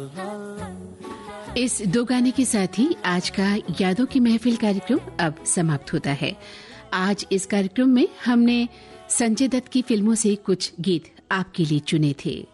इस दो गाने के साथ ही आज का यादों की महफिल कार्यक्रम अब समाप्त होता है। आज इस कार्यक्रम में हमने संजय दत्त की फिल्मों से कुछ गीत आपके लिए चुने थे।